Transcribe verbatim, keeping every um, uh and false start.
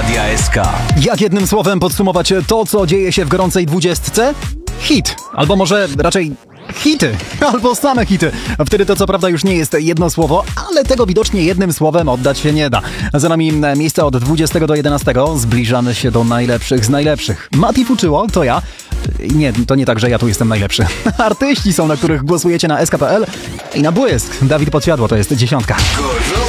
Radia S K. Jak jednym słowem podsumować to, co dzieje się w gorącej dwudziestce? Hit. Albo może raczej hity. Albo same hity. Wtedy to co prawda już nie jest jedno słowo, ale tego widocznie jednym słowem oddać się nie da. Za nami miejsce od dwudziestego do jedenastego. Zbliżamy się do najlepszych z najlepszych. Mati Fuczyło, to ja. Nie, to nie tak, że ja tu jestem najlepszy. Artyści są, na których głosujecie na S K kropka P L i na błysk. Dawid Podsiadło to jest dziesiątka. Gorące